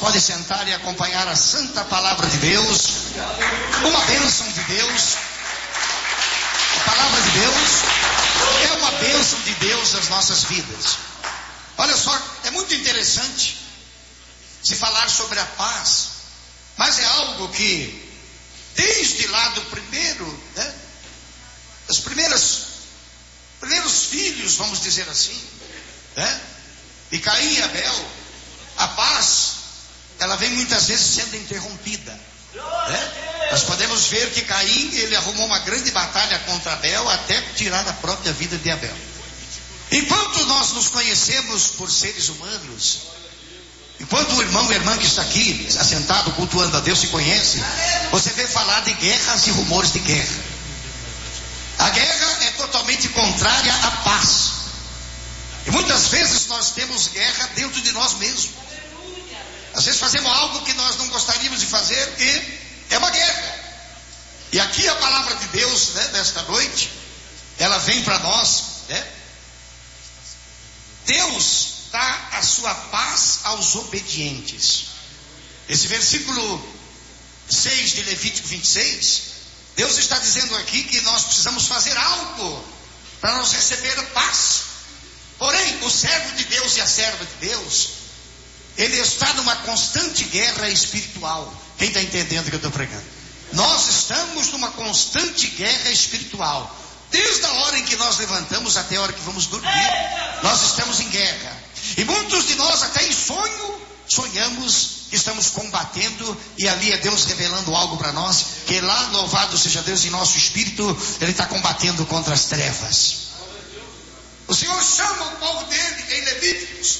podem sentar e acompanhar a santa palavra de Deus. Uma bênção de Deus. A palavra de Deus é uma bênção de Deus nas nossas vidas. Olha só, é muito interessante se falar sobre a paz, mas é algo que, desde lá do primeiro, né, os primeiros filhos, vamos dizer assim, né, de Caim e Abel, a paz, ela vem muitas vezes sendo interrompida, né? Nós podemos ver que Caim, ele arrumou uma grande batalha contra Abel, até tirar a própria vida de Abel. Enquanto nós nos conhecemos por seres humanos, enquanto o irmão e a irmã que está aqui, assentado, cultuando a Deus, se conhece, você vê falar de guerras e rumores de guerra. A guerra é totalmente contrária à paz. E muitas vezes nós temos guerra dentro de nós mesmos. Às vezes fazemos algo que nós não gostaríamos de fazer e é uma guerra. E aqui a palavra de Deus, né, nesta noite, ela vem para nós, né? Deus dá a sua paz aos obedientes. Esse versículo 6 de Levítico 26, Deus está dizendo aqui que nós precisamos fazer algo para nós receber paz. Porém, o servo de Deus e a serva de Deus, ele está numa constante guerra espiritual. Quem está entendendo o que eu estou pregando? Nós estamos numa constante guerra espiritual. Desde a hora em que nós levantamos até a hora que vamos dormir, nós estamos em guerra. E muitos de nós até em sonho, sonhamos que estamos combatendo, e ali é Deus revelando algo para nós, que lá, louvado seja Deus, em nosso espírito, Ele está combatendo contra as trevas. O Senhor chama o povo dele em Levíticos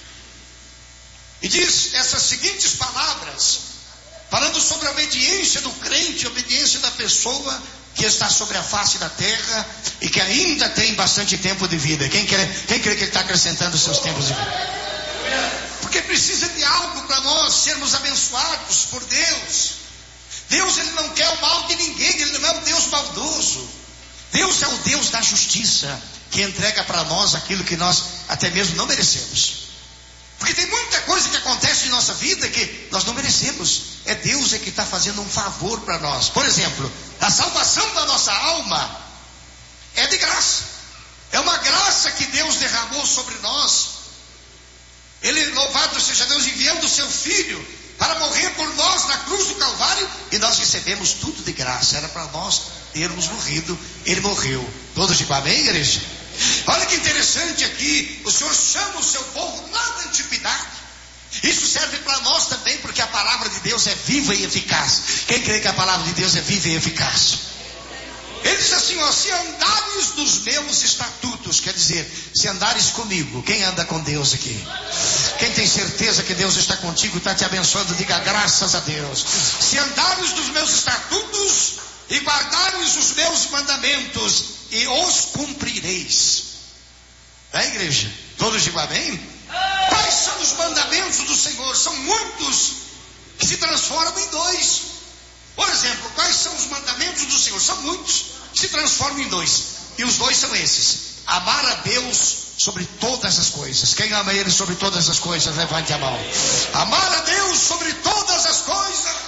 e diz essas seguintes palavras, falando sobre a obediência do crente, a obediência da pessoa que está sobre a face da terra e que ainda tem bastante tempo de vida. Quem crê que Ele está acrescentando os seus tempos de vida? Porque precisa de algo para nós sermos abençoados por Deus. Deus, Ele não quer o mal de ninguém, Ele não é um Deus maldoso. Deus é o Deus da justiça, que entrega para nós aquilo que nós até mesmo não merecemos. Porque tem muita coisa que acontece em nossa vida que nós não merecemos. É Deus que está fazendo um favor para nós. Por exemplo, a salvação da nossa alma é de graça. É uma graça que Deus derramou sobre nós. Ele, louvado seja Deus, enviando o seu Filho para morrer por nós na cruz do Calvário, e nós recebemos tudo de graça. Era para nós termos morrido, Ele morreu. Todos de amém, igreja? Olha que interessante aqui, o Senhor chama o seu povo lá da antiguidade. Isso serve para nós também, porque a palavra de Deus é viva e eficaz. Quem crê que a palavra de Deus é viva e eficaz? Ele diz assim, ó, se andares nos meus estatutos, quer dizer, se andares comigo. Quem anda com Deus aqui? Quem tem certeza que Deus está contigo, está te abençoando, diga graças a Deus. Se andares nos meus estatutos e guardares os meus mandamentos, e os cumprireis. É, igreja? Todos digam amém? Quais são os mandamentos do Senhor? São muitos que se transformam em dois. Por exemplo, quais são os mandamentos do Senhor? São muitos que se transformam em dois. E os dois são esses: amar a Deus sobre todas as coisas. Quem ama Ele sobre todas as coisas, levante a mão. Amar a Deus sobre todas as coisas